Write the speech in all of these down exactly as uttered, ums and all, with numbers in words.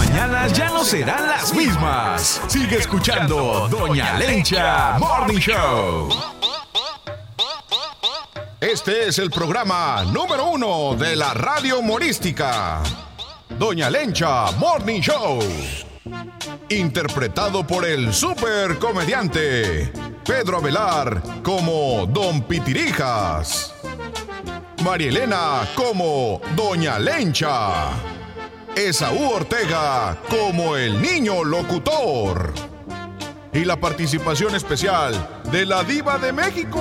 mañanas ya no serán las mismas. Sigue escuchando Doña Lencha Morning Show. Este es el programa número uno de la radio humorística. Doña Lencha Morning Show. Interpretado por el super comediante Pedro Avelar como Don Pitirijas, María Elena como Doña Lencha, Esaú Ortega como el niño locutor y la participación especial de la Diva de México.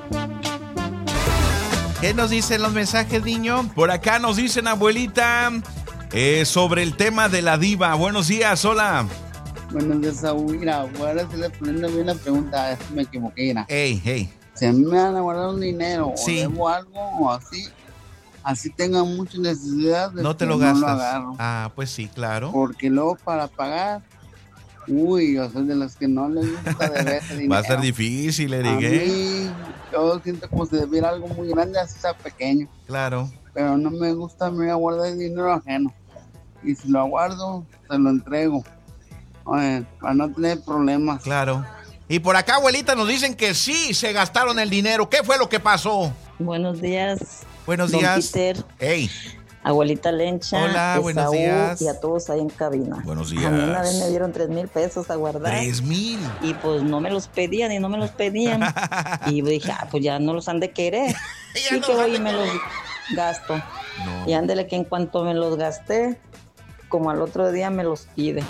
¿Qué nos dicen los mensajes, niño? Por acá nos dicen, abuelita, eh, sobre el tema de la diva. Buenos días, hola. Buenos días, Saúl. Mira, ahora se le poniendo bien la pregunta, es que me equivoqué. Mira. Hey, hey. Si a mí me van a guardar un dinero sí. o debo algo o así, así tenga mucha necesidad de no te que lo no gastas. lo agarro. Ah, pues sí, claro. Porque luego para pagar, uy, yo soy de los que no les gusta deber ese dinero. Va a ser difícil, Eric. A mí, yo siento como si debiera algo muy grande, así sea pequeño. Claro. Pero no me gusta a mí guardar dinero ajeno. Y si lo guardo, se lo entrego. Oye, para no tener problemas. Claro. Y por acá, abuelita, nos dicen que sí se gastaron el dinero. ¿Qué fue lo que pasó? Buenos días. Buenos don días. Peter. Hey. Abuelita Lencha. Hola, Esaú, buenos días. Y a todos ahí en cabina. Buenos días. A mí una vez me dieron tres mil pesos a guardar. Tres mil. Y pues no me los pedían y no me los pedían. Y dije, ah, pues ya no los han de querer. Y no que voy y me los gasto. No. Y ándele que en cuanto me los gasté, como al otro día me los pide.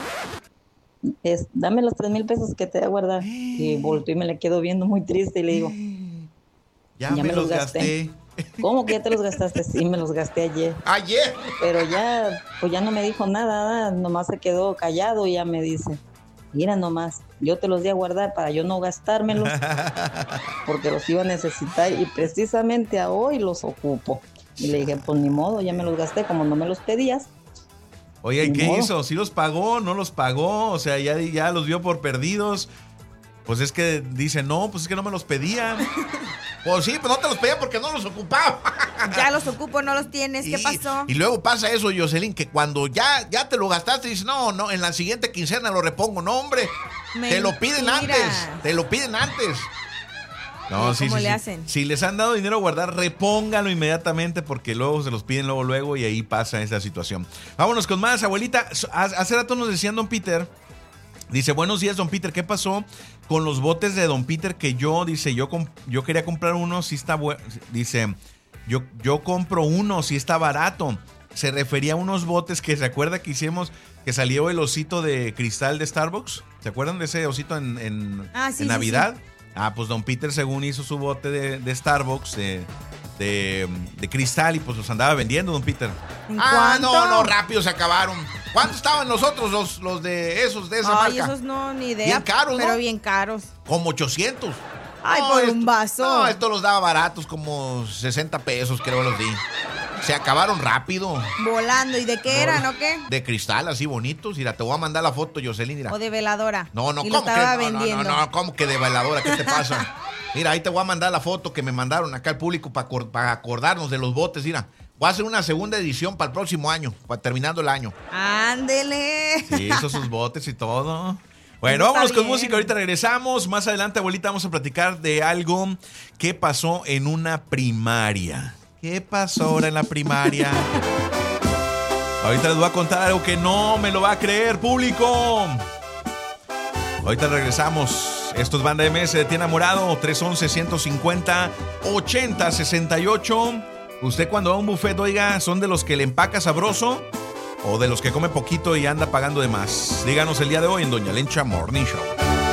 Es, dame los tres mil pesos que te voy a guardar. Y volteo y me le quedo viendo muy triste y le digo, ya, ya me, me los gasté. gasté. ¿Cómo que ya te los gastaste? Sí, me los gasté ayer. ¿Ayer? Pero ya, pues ya no me dijo nada, nomás se quedó callado y ya me dice, mira nomás, yo te los di a guardar para yo no gastármelos, porque los iba a necesitar y precisamente a hoy los ocupo. Y le dije, pues ni modo, ya me los gasté, como no me los pedías. Oye, ¿y qué modo. hizo? ¿Sí los pagó? ¿No los pagó? O sea, ya, ya los dio por perdidos. Pues es que dice, no, pues es que no me los pedían. Pues sí, pues no te los pedía porque no los ocupaba. Ya los ocupo, no los tienes. ¿Qué y, pasó? Y luego pasa eso, Jocelyn, que cuando ya, ya te lo gastaste, dices, no, no, en la siguiente quincena lo repongo. No, hombre, Mentira. te lo piden antes. Te lo piden antes. No, sí, ¿Cómo sí, le sí. hacen? Si les han dado dinero a guardar, repónganlo inmediatamente porque luego se los piden luego, luego y ahí pasa esa situación. Vámonos con más, abuelita. Hace rato nos decían don Peter. Dice, buenos días, don Peter. ¿Qué pasó con los botes de don Peter que yo, dice, yo, yo quería comprar uno, si está bueno. Dice, yo, yo compro uno, si está barato. Se refería a unos botes que se acuerda que hicimos, que salió el osito de cristal de Starbucks. ¿Se acuerdan de ese osito en, en, ah, sí, en sí, Navidad? Sí. Ah, pues don Peter según hizo su bote de, de Starbucks de, de, de cristal y pues los andaba vendiendo, don Peter. Ah, no, no, rápido se acabaron. ¿Cuántos estaban los otros, los, los de esos, de esa Ay, marca? esos no, ni idea. Bien caros, pero ¿no? bien caros. Como ochocientos. Ay, no, por esto, un vaso. No, esto los daba baratos, como sesenta pesos, creo los di. Se acabaron rápido. Volando. ¿Y de qué no, eran o qué? De cristal, así bonitos. Mira, te voy a mandar la foto, Jocelyn. Mira. O de veladora. No, no, y ¿cómo lo estaba que? vendiendo. No, no, no, ¿cómo que de veladora? ¿Qué te pasa? Mira, ahí te voy a mandar la foto que me mandaron acá al público para pa acordarnos de los botes. Mira, voy a hacer una segunda edición para el próximo año, para terminando el año. ¡Ándele! Sí, esos sus botes y todo. Bueno, Eso vámonos con bien. música, ahorita regresamos. Más adelante, abuelita, vamos a platicar de algo que pasó en una primaria. ¿Qué pasó ahora en la primaria? Ahorita les voy a contar algo que no me lo va a creer, público. Ahorita regresamos. Esto es Banda M S de Ti Enamorado, tres once, ciento cincuenta, ochenta, sesenta y ocho. Usted cuando va a un buffet, oiga, ¿son de los que le empaca sabroso o de los que come poquito y anda pagando de más? Díganos el día de hoy en Doña Lencha Morning Show.